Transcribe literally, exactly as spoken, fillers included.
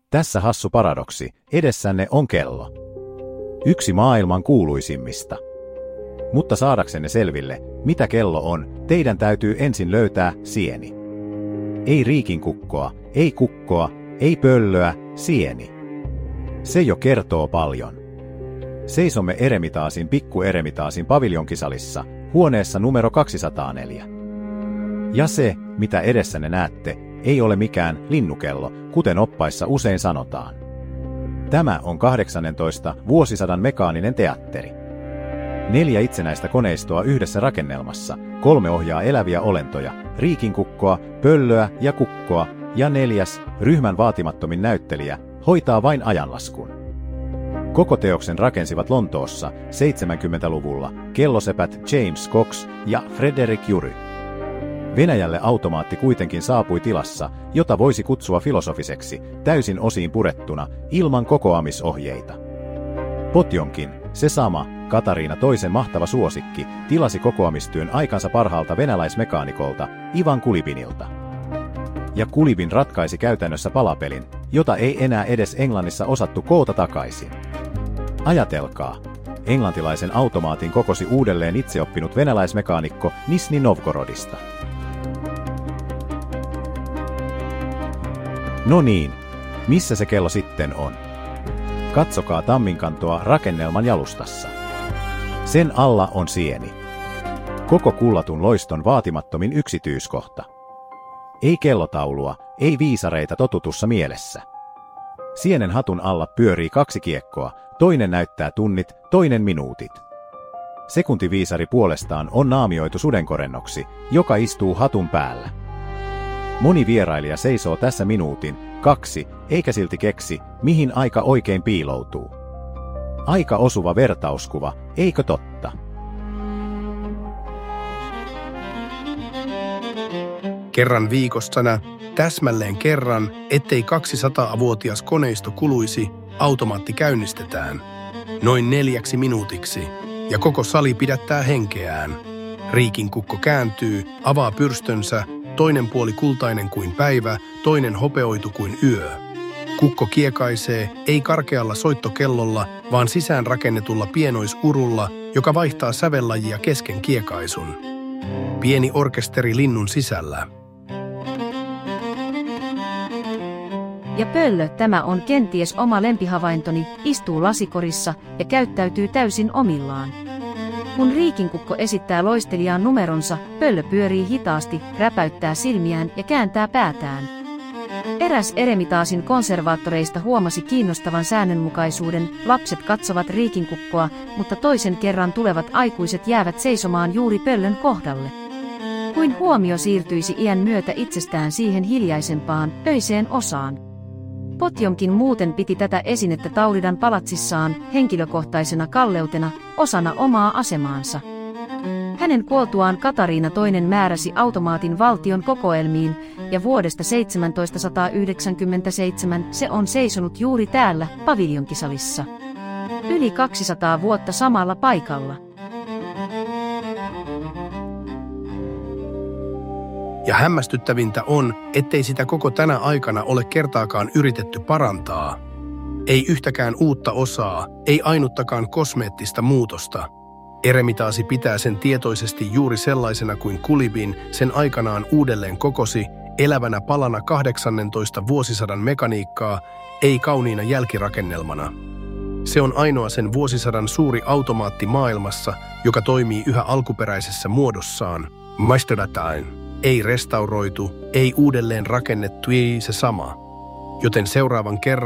Tässä hassu paradoksi, edessänne on kello. Yksi maailman kuuluisimmista. Mutta saadaksenne selville, mitä kello on, teidän täytyy ensin löytää sieni. Ei riikinkukkoa, ei kukkoa, ei pöllöä, sieni. Se jo kertoo paljon. Seisomme Eremitaasin pikku Eremitaasin paviljonkisalissa, huoneessa numero kaksisataaneljä. Ja se, mitä edessänne näette, ei ole mikään linnukello, kuten oppaissa usein sanotaan. Tämä on kahdeksannentoista vuosisadan mekaaninen teatteri. Neljä itsenäistä koneistoa yhdessä rakennelmassa, kolme ohjaa eläviä olentoja, riikinkukkoa, pöllöä ja kukkoa, ja neljäs, ryhmän vaatimattomin näyttelijä, hoitaa vain ajanlaskun. Koko teoksen rakensivat Lontoossa seitsemänkymmentäluvulla kellosepät James Cox ja Frederick Jury. Venäjälle automaatti kuitenkin saapui tilassa, jota voisi kutsua filosofiseksi, täysin osiin purettuna, ilman kokoamisohjeita. Potjomkin, se sama, Katariina toisen mahtava suosikki, tilasi kokoamistyön aikansa parhaalta venäläismekaanikolta, Ivan Kulibinilta. Ja Kulibin ratkaisi käytännössä palapelin, jota ei enää edes Englannissa osattu koota takaisin. Ajatelkaa, englantilaisen automaatin kokosi uudelleen itseoppinut venäläismekaanikko Nisni Novgorodista. No niin, missä se kello sitten on? Katsokaa tamminkantoa rakennelman jalustassa. Sen alla on sieni. Koko kullatun loiston vaatimattomin yksityiskohta. Ei kellotaulua, ei viisareita totutussa mielessä. Sienen hatun alla pyörii kaksi kiekkoa, toinen näyttää tunnit, toinen minuutit. Sekuntiviisari puolestaan on naamioitu sudenkorennoksi, joka istuu hatun päällä. Moni vierailija seisoo tässä minuutin, kaksi, eikä silti keksi, mihin aika oikein piiloutuu. Aika osuva vertauskuva, eikö totta? Kerran viikossana, täsmälleen kerran, ettei kaksisataavuotias koneisto kuluisi, automaatti käynnistetään. Noin neljäksi minuutiksi, ja koko sali pidättää henkeään. Riikinkukko kääntyy, avaa pyrstönsä, toinen puoli kultainen kuin päivä, toinen hopeoitu kuin yö. Kukko kiekaisee, ei karkealla soittokellolla, vaan sisään rakennetulla pienoisurulla, joka vaihtaa sävellajia kesken kiekaisun. Pieni orkesteri linnun sisällä. Ja pöllö, tämä on kenties oma lempihavaintoni, istuu lasikorissa ja käyttäytyy täysin omillaan. Kun riikinkukko esittää loistelijaan numeronsa, pöllö pyörii hitaasti, räpäyttää silmiään ja kääntää päätään. Eräs Eremitaasin konservaattoreista huomasi kiinnostavan säännönmukaisuuden, lapset katsovat riikinkukkoa, mutta toisen kerran tulevat aikuiset jäävät seisomaan juuri pöllön kohdalle. Kuin huomio siirtyisi iän myötä itsestään siihen hiljaisempaan, öiseen osaan. Potjomkin muuten piti tätä esinettä Tauridan palatsissaan henkilökohtaisena kalleutena, osana omaa asemaansa. Hänen kuoltuaan Katariina toinen määräsi automaatin valtion kokoelmiin, ja vuodesta tuhatseitsemänsataayhdeksänkymmentäseitsemän se on seisonut juuri täällä, paviljonkisalissa. Yli kaksisataa vuotta samalla paikalla. Ja hämmästyttävintä on, ettei sitä koko tänä aikana ole kertaakaan yritetty parantaa. Ei yhtäkään uutta osaa, ei ainuttakaan kosmeettista muutosta. Eremitaasi pitää sen tietoisesti juuri sellaisena kuin Kulibin sen aikanaan uudelleen kokosi, elävänä palana kahdeksannentoista vuosisadan mekaniikkaa, ei kauniina jälkirakennelmana. Se on ainoa sen vuosisadan suuri automaatti maailmassa, joka toimii yhä alkuperäisessä muodossaan. Maistedatain. Ei restauroitu, ei uudelleen rakennettu, ei se sama. Joten seuraavan kerran